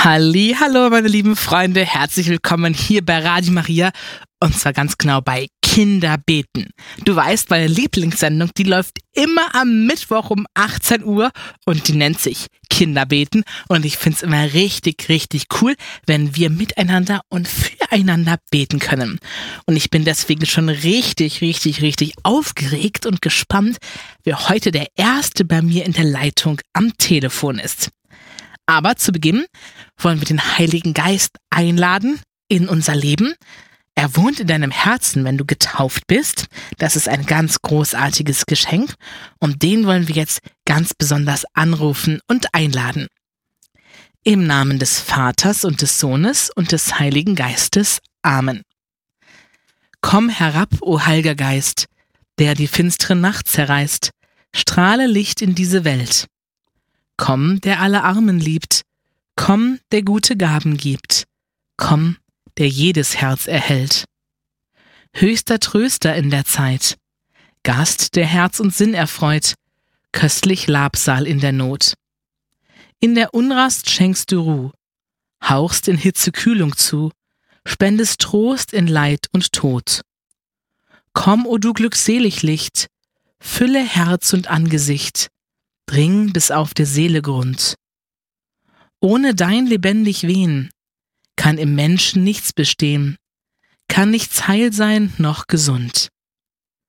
Hallo, meine lieben Freunde, herzlich willkommen hier bei Radio Maria und zwar ganz genau bei Kinderbeten. Du weißt, meine Lieblingssendung, die läuft immer am Mittwoch um 18 Uhr und die nennt sich Kinderbeten und ich find's immer richtig, richtig cool, wenn wir miteinander und füreinander beten können. Und ich bin deswegen schon richtig aufgeregt und gespannt, wer heute der Erste bei mir in der Leitung am Telefon ist. Aber zu Beginn wollen wir den Heiligen Geist einladen in unser Leben. Er wohnt in deinem Herzen, wenn du getauft bist. Das ist ein ganz großartiges Geschenk und den wollen wir jetzt ganz besonders anrufen und einladen. Im Namen des Vaters und des Sohnes und des Heiligen Geistes. Amen. Komm herab, o Heiliger Geist, der die finstere Nacht zerreißt. Strahle Licht in diese Welt. Komm, der alle Armen liebt. Komm, der gute Gaben gibt. Komm, der jedes Herz erhält. Höchster Tröster in der Zeit. Gast, der Herz und Sinn erfreut. Köstlich Labsal in der Not. In der Unrast schenkst du Ruh. Hauchst in Hitze Kühlung zu. Spendest Trost in Leid und Tod. Komm, o du glückselig Licht. Fülle Herz und Angesicht. Dring bis auf der Seele Grund. Ohne dein lebendig Wehen kann im Menschen nichts bestehen, kann nichts heil sein noch gesund.